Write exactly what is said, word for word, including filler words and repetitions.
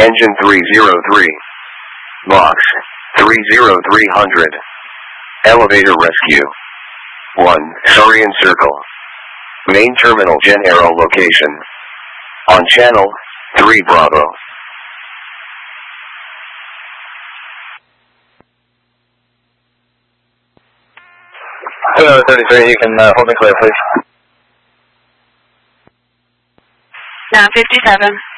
Engine three zero three. Box three zero three hundred. Elevator rescue. one. Saurian Circle. Main terminal Gen Aero location. On channel three Bravo. Hello, thirty-three, you can uh, hold me clear, please. nine fifty-seven.